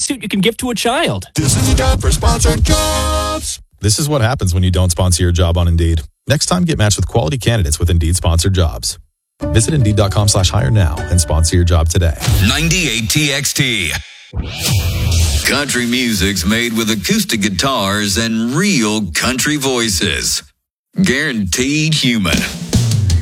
suit you can give to a child. This is time for sponsored jobs. This is what happens when you don't sponsor your job on Indeed. Next time, get matched with quality candidates with Indeed sponsored jobs. Visit Indeed.com/hire now and sponsor your job today. 98 TXT. Country music's made with acoustic guitars and real country voices. Guaranteed human.